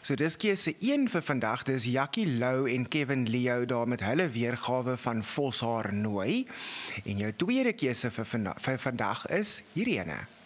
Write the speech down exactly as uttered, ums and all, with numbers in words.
So dis keuse een vir vandag, dis Jackie Lou en Kevin Leo daar met hulle weergawe van Voshaar Nooi. En jou tweede keuse vir, vanda vir vandag is hierdie ene.